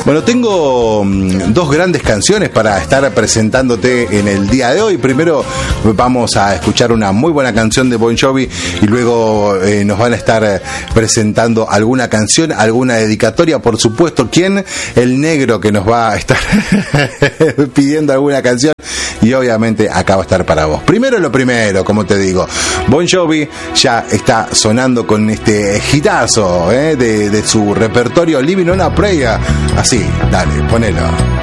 Bueno, tengo dos grandes canciones para estar presentándote en el día de hoy. Primero vamos a escuchar una muy buena canción de Bon Jovi y luego nos van a estar presentando alguna canción, alguna dedicatoria, por supuesto. ¿Quién? El negro, que nos va a estar pidiendo alguna canción, y obviamente acá va a estar para vos. Primero lo primero, como te digo, Bon Jovi ya está sonando con este hitazo de su repertorio Living on a Prayer. Así, dale, ponelo.